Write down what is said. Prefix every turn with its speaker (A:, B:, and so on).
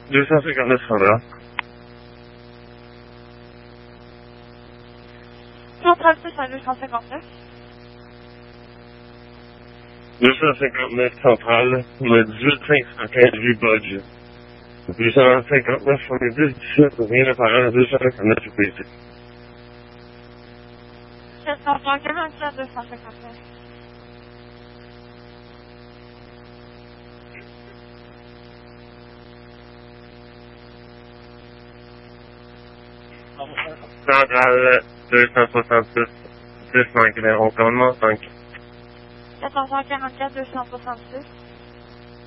A: 259 Sandra.
B: Centrale plus à 259.
A: 259 Centrale, le 18515 rue Budge. 859 sur les 10 17, rien d'apparent, 259 UPC.
B: 744 259.
A: Centrale 266 10 Montréal, commandement 5.
B: 444 266.